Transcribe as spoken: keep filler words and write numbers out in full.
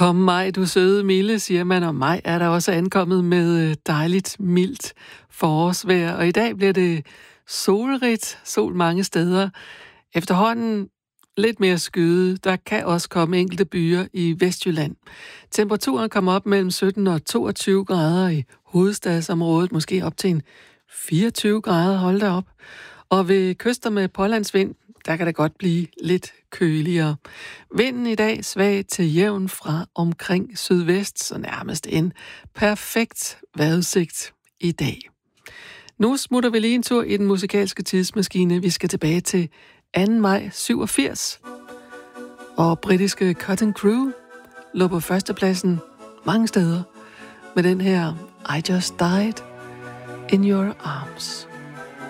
Kom mig, du søde milde, siger man, og mig er der også ankommet med dejligt, mildt forårsvejr. Og i dag bliver det solrigt, sol mange steder. Efterhånden lidt mere skyde. Der kan også komme enkelte byer i Vestjylland. Temperaturen kommer op mellem sytten og toogtyve grader i hovedstadsområdet, måske op til en fireogtyve grader, hold da op. Og ved kyster med pålandsvind, der kan det godt blive lidt køligere. Vinden i dag svag til jævn fra omkring sydvest, så nærmest en perfekt vejrudsigt i dag. Nu smutter vi lige en tur i den musikalske tidsmaskine. Vi skal tilbage til anden maj syvogfirs. Og britiske Cutting Crew lå på førstepladsen mange steder med den her I Just Died in Your Arms.